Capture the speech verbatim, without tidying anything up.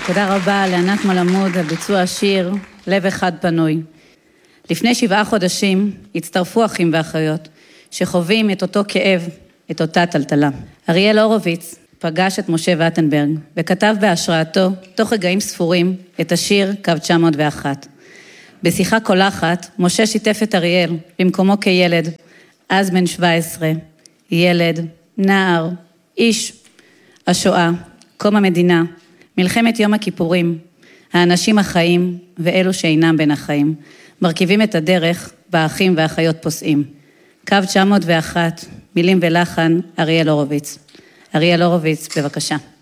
תודה רבה לענת מלמוד על ביצוע השיר לב אחד פנוי. לפני שבעה חודשים הצטרפו אחים ואחיות שחווים את אותו כאב, את אותה טלטלה. אריאל הורוביץ פגש את משה וטנברג וכתב בהשראתו תוך רגעים ספורים את השיר קו תשע מאות ואחת. בשיחה קולחת משה שיתף את אריאל במקומו כילד, אז בן שבע עשרה, ילד, נער, איש, השואה, קום המדינה, מלחמת יום הכיפורים, האנשים החיים ואלו שאינם בין החיים, מרכיבים את הדרך באחים ואחיות פוסעים. קו תשע מאות ואחת, מילים ולחן, אריאל הורוביץ. אריאל הורוביץ, בבקשה.